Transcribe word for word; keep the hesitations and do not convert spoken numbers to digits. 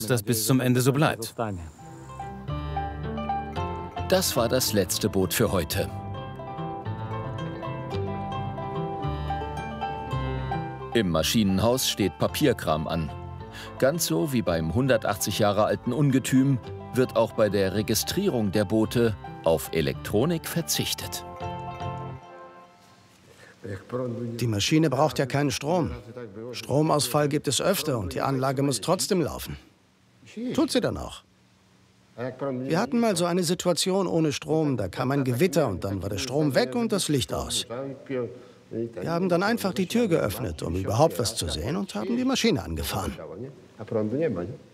das bis zum Ende so bleibt. Das war das letzte Boot für heute. Im Maschinenhaus steht Papierkram an. Ganz so wie beim hundertachtzig Jahre alten Ungetüm wird auch bei der Registrierung der Boote auf Elektronik verzichtet. Die Maschine braucht ja keinen Strom. Stromausfall gibt es öfter und die Anlage muss trotzdem laufen. Tut sie dann auch. Wir hatten mal so eine Situation ohne Strom, da kam ein Gewitter und dann war der Strom weg und das Licht aus. Wir haben dann einfach die Tür geöffnet, um überhaupt was zu sehen und haben die Maschine angefahren.